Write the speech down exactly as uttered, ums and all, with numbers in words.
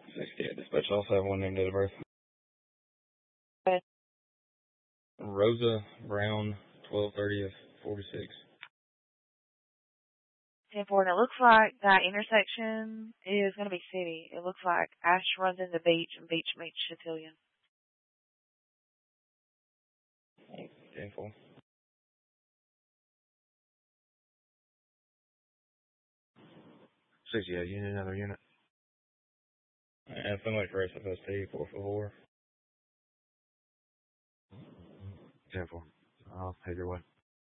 sixty-eight dispatch. I also have one named date of birth. But Rosa Brown, twelve thirty of forty-six. ten four, and it looks like that intersection is going to be city. It looks like Ash runs into Beach and Beach meets Chatillion. ten four. sixty-eight, you need another unit? Yeah, somebody for S F S T, four four. ten four. I'll head your way.